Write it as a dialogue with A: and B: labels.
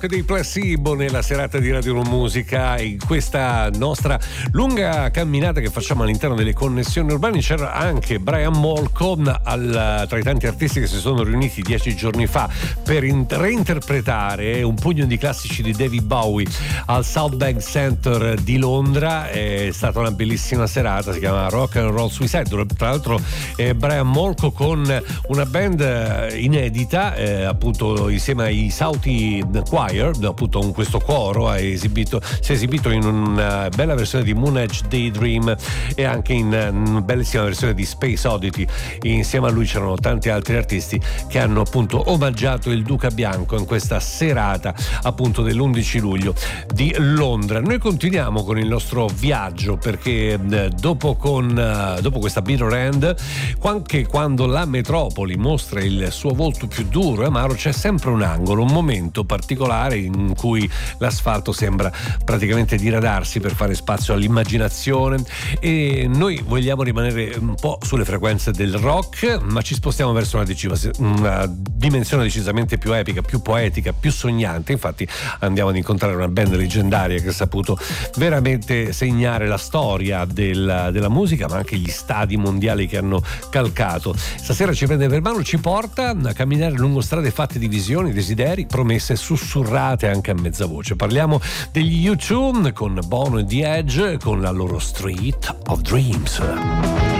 A: Dei Placebo nella serata di Radio Musica. In questa nostra lunga camminata che facciamo all'interno delle connessioni urbane c'era anche Brian Molko tra i tanti artisti che si sono riuniti 10 giorni fa per reinterpretare un pugno di classici di David Bowie al South Bank Center di Londra. È stata una bellissima serata, si chiama Rock and Roll Suicide. Tra l'altro Brian Molko con una band inedita, appunto insieme ai Sauti Choir, appunto con questo coro si è esibito in una bella versione di Moon Edge Daydream e anche in una bellissima versione di Space Oddity. Insieme a lui c'erano tanti altri artisti che hanno appunto omaggiato il Duca Bianco in questa serata appunto dell'11 luglio di Londra. Noi continuiamo con il nostro viaggio perché dopo questa Bitter End, anche quando la metropoli mostra il suo volto più duro e amaro, c'è sempre un angolo, un momento particolare in cui l'asfalto sembra praticamente diradarsi per fare spazio all'immaginazione, e noi vogliamo rimanere un po' sulle frequenze del rock, ma ci spostiamo verso una dimensione decisamente più epica, più poetica, più sognante. Infatti andiamo ad incontrare una band leggendaria che ha saputo veramente segnare la storia della musica, ma anche gli stadi mondiali che hanno calcato. Stasera ci prende per mano, ci porta a camminare lungo strade fatte di visioni, desideri, promesse sussurrate anche a mezza voce. Parliamo degli U2 con Bono e The Edge con la loro Street of Dreams.